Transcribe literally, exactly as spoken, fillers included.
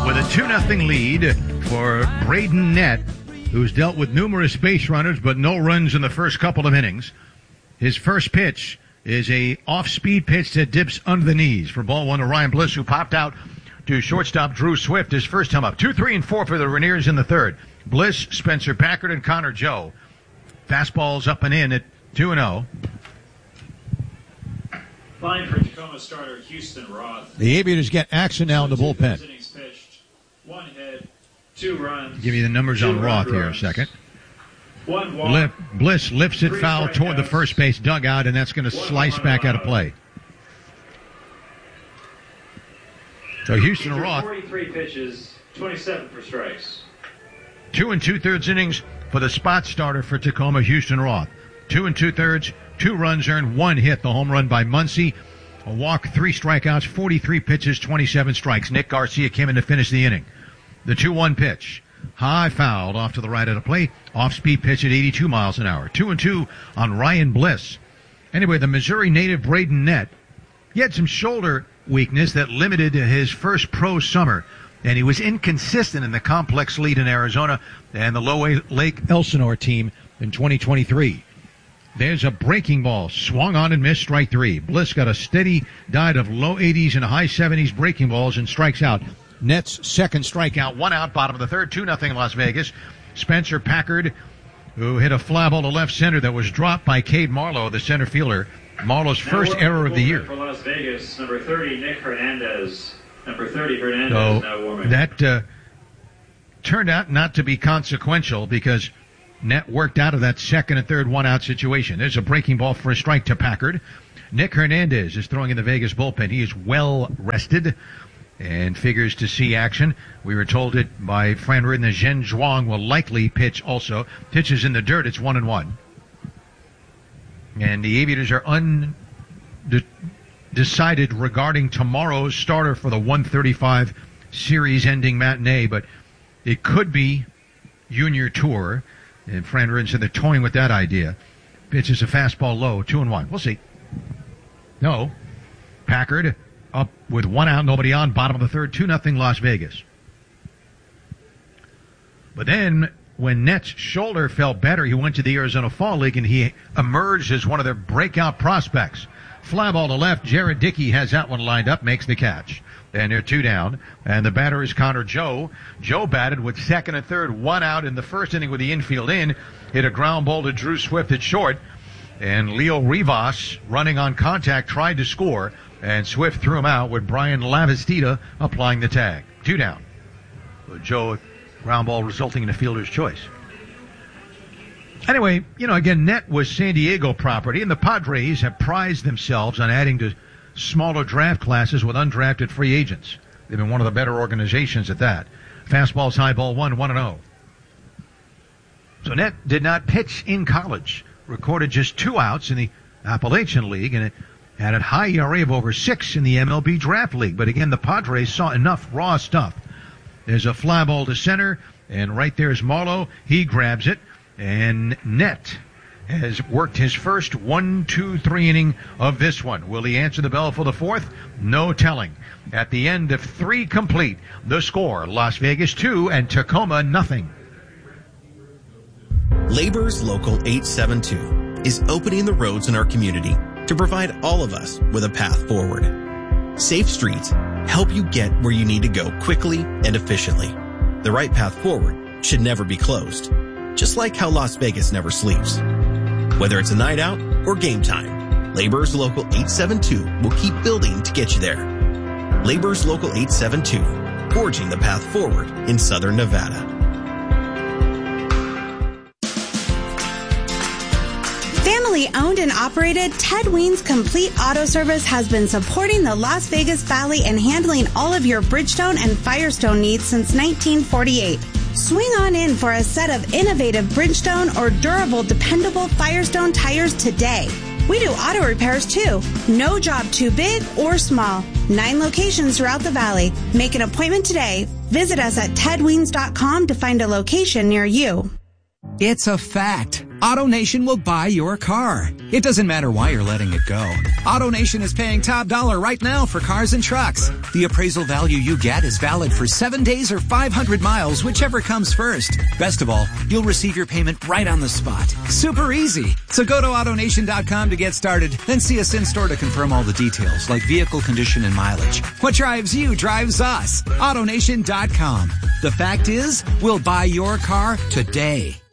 with a two nothing lead for Braden Nett, who's dealt with numerous base runners but no runs in the first couple of innings. His first pitch is a off-speed pitch that dips under the knees for ball one to Ryan Bliss, who popped out to shortstop Drew Swift his first time up. Two, three, and four for the Rainiers in the third. Bliss, Spencer Packard, and Connor Joe. Fastballs up and in at two and oh. Line for Tacoma starter Houston Roth. The Aviators get action now in the bullpen. Innings pitched, one hit, two runs. Give you the numbers on Roth here a second. One walk. Lip, Bliss lifts it foul toward the first base dugout, and that's going to slice back out of play. So Houston Roth. forty-three pitches, twenty-seven for strikes. Two and two-thirds innings for the spot starter for Tacoma, Houston Roth. Two and two-thirds, two runs earned, one hit, the home run by Muncy. A walk, three strikeouts, forty-three pitches, twenty-seven strikes. Nick Garcia came in to finish the inning. The two one pitch. High fouled off to the right of the plate. Off-speed pitch at eighty-two miles an hour. Two and two on Ryan Bliss. Anyway, the Missouri native Braden Nett, he had some shoulder weakness that limited his first pro summer, and he was inconsistent in the complex lead in Arizona and the Low Lake Elsinore team in twenty twenty-three. There's a breaking ball, swung on and missed, strike three. Bliss got a steady diet of low eighties and high seventies breaking balls and strikes out. Nett's second strikeout, one out, bottom of the third, two nothing Las Vegas. Spencer Packard, who hit a fly ball to left center that was dropped by Cade Marlowe, the center fielder. Marlowe's first error of the year. For Las Vegas, number thirty, Nick Hernandez. Number thirty, Hernandez so now warming. That uh, turned out not to be consequential because Nett worked out of that second and third one-out situation. There's a breaking ball for a strike to Packard. Nick Hernandez is throwing in the Vegas bullpen. He is well rested and figures to see action. We were told it by Fran Riordan that Zhen Zhuang will likely pitch also. Pitches in the dirt. It's one and one. And the Aviators are undecided regarding tomorrow's starter for the one thirty-five series-ending matinee, but it could be Junior Tour. And Fran Riordan said they're toying with that idea. Pitches a fastball low, two and one. We'll see. No. Packard up with one out, nobody on, bottom of the third, two nothing Las Vegas. But then, when Nett's shoulder felt better, he went to the Arizona Fall League and he emerged as one of their breakout prospects. Fly ball to left, Jared Dickey has that one lined up, makes the catch. And they're two down, and the batter is Connor Joe. Joe batted with second and third, one out in the first inning with the infield in, hit a ground ball to Drew Swift at short, and Leo Rivas, running on contact, tried to score, and Swift threw him out with Brian Lavastida applying the tag. Two down. With Joe, ground ball resulting in a fielder's choice. Anyway, you know, again, Nett was San Diego property, and the Padres have prized themselves on adding to smaller draft classes with undrafted free agents. They've been one of the better organizations at that. Fastball's high ball one, one and oh. So Nett did not pitch in college. Recorded just two outs in the Appalachian League, and it had a high E R A of over six in the M L B Draft League. But again, the Padres saw enough raw stuff. There's a fly ball to center, and right there's Marlowe. He grabs it, and Nett has worked his first one, two, three inning of this one. Will he answer the bell for the fourth? No telling. At the end of three complete, the score, Las Vegas two and Tacoma nothing. Labor's Local eight seven two is opening the roads in our community to provide all of us with a path forward. Safe streets help you get where you need to go quickly and efficiently. The right path forward should never be closed, just like how Las Vegas never sleeps. Whether it's a night out or game time, Labor's Local eight seven two will keep building to get you there. Labor's Local eight seven two, forging the path forward in Southern Nevada. Family owned and operated, Ted Ween's Complete Auto Service has been supporting the Las Vegas Valley and handling all of your Bridgestone and Firestone needs since nineteen forty-eight. Swing on in for a set of innovative Bridgestone or durable, dependable Firestone tires today. We do auto repairs too. No job too big or small. Nine locations throughout the valley. Make an appointment today. Visit us at ted weens dot com to find a location near you. It's a fact. AutoNation will buy your car. It doesn't matter why you're letting it go. AutoNation is paying top dollar right now for cars and trucks. The appraisal value you get is valid for seven days or five hundred miles, whichever comes first. Best of all, you'll receive your payment right on the spot. Super easy. So go to AutoNation dot com to get started, then see us in store to confirm all the details like vehicle condition and mileage. What drives you drives us. AutoNation dot com. The fact is, we'll buy your car today.